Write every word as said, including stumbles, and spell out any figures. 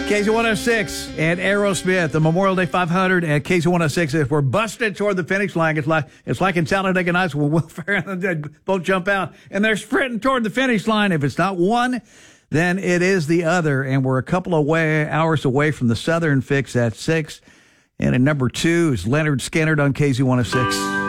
K Z one oh six and Aerosmith, the Memorial Day five hundred at K Z one oh six. If we're busted toward the finish line, it's like it's like in Talladega Nights when Will Ferrell and they both jump out and they're sprinting toward the finish line. If it's not one, then it is the other. And we're a couple of way, hours away from the Southern Fix at six. And at number two is Leonard Skinner on K Z one oh six.